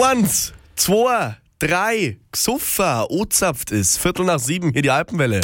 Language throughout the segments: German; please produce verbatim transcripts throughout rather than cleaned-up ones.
Eins, zwei, drei, Xuffa, ozapft ist. Viertel nach sieben, hier die Alpenwelle.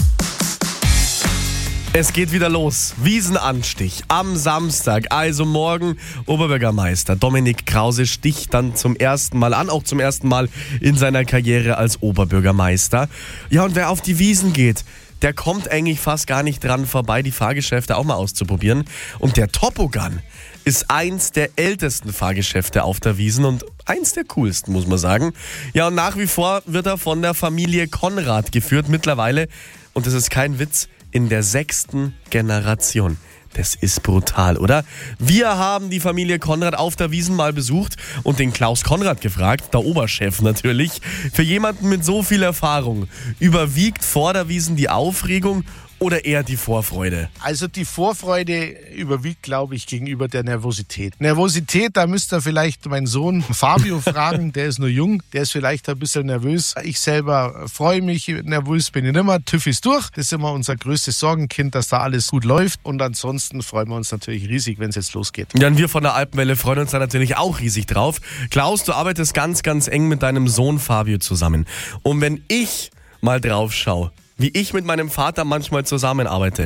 Es geht wieder los. Wiesenanstich am Samstag, also morgen. Oberbürgermeister Dominik Krause sticht dann zum ersten Mal an, auch zum ersten Mal in seiner Karriere als Oberbürgermeister. Ja, und wer auf die Wiesen geht, der kommt eigentlich fast gar nicht dran vorbei, die Fahrgeschäfte auch mal auszuprobieren. Und der Toboggan ist eins der ältesten Fahrgeschäfte auf der Wiesn und eins der coolsten, muss man sagen. Ja, und nach wie vor wird er von der Familie Konrad geführt, mittlerweile, und das ist kein Witz, in der sechsten Generation. Das ist brutal, oder? Wir haben die Familie Konrad auf der Wiesn mal besucht und den Klaus Konrad gefragt, der Oberchef natürlich. Für jemanden mit so viel Erfahrung, überwiegt vor der Wiesn die Aufregung oder eher die Vorfreude? Also die Vorfreude überwiegt, glaube ich, gegenüber der Nervosität. Nervosität, da müsst ihr vielleicht meinen Sohn Fabio fragen, der ist nur jung, der ist vielleicht ein bisschen nervös. Ich selber freue mich, nervös bin ich nicht mehr, TÜV ist durch. Das ist immer unser größtes Sorgenkind, dass da alles gut läuft. Und ansonsten freuen wir uns natürlich riesig, wenn es jetzt losgeht. Ja, und wir von der Alpenwelle freuen uns da natürlich auch riesig drauf. Klaus, du arbeitest ganz, ganz eng mit deinem Sohn Fabio zusammen. Und wenn ich mal drauf schaue, wie ich mit meinem Vater manchmal zusammenarbeite,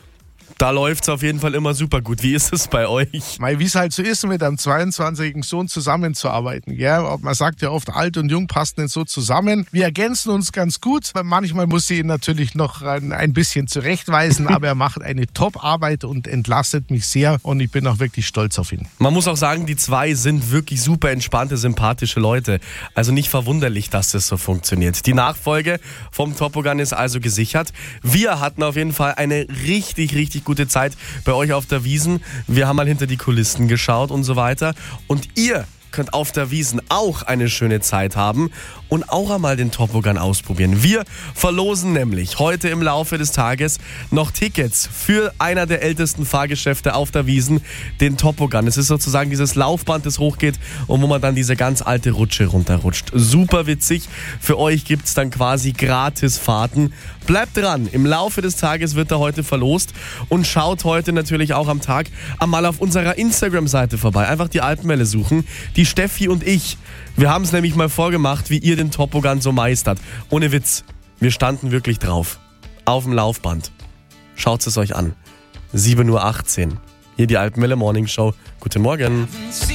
da läuft es auf jeden Fall immer super gut. Wie ist es bei euch? Wie es halt so ist, mit einem zweiundzwanzigjährigen Sohn zusammenzuarbeiten. Gell? Man sagt ja oft, alt und jung passen nicht so zusammen. Wir ergänzen uns ganz gut. Manchmal muss ich ihn natürlich noch ein bisschen zurechtweisen, aber er macht eine Top-Arbeit und entlastet mich sehr. Und ich bin auch wirklich stolz auf ihn. Man muss auch sagen, die zwei sind wirklich super entspannte, sympathische Leute. Also nicht verwunderlich, dass das so funktioniert. Die Nachfolge vom Toboggan ist also gesichert. Wir hatten auf jeden Fall eine richtig, richtig gute Zeit bei euch auf der Wiesn. Wir haben mal hinter die Kulissen geschaut und so weiter. Und ihr könnt auf der Wiesn auch eine schöne Zeit haben und auch einmal den Toboggan ausprobieren. Wir verlosen nämlich heute im Laufe des Tages noch Tickets für einer der ältesten Fahrgeschäfte auf der Wiesn, den Toboggan. Es ist sozusagen dieses Laufband, das hochgeht und wo man dann diese ganz alte Rutsche runterrutscht. Super witzig. Für euch gibt es dann quasi Gratisfahrten. Bleibt dran, im Laufe des Tages wird er heute verlost und schaut heute natürlich auch am Tag einmal auf unserer Instagram-Seite vorbei. Einfach die Alpenwelle suchen. Die Steffi und ich, wir haben es nämlich mal vorgemacht, wie ihr den Toboggan so meistert. Ohne Witz, wir standen wirklich drauf. Auf dem Laufband. Schaut es euch an. sieben Uhr achtzehn. Hier die Alpenwelle Morning Show. Guten Morgen.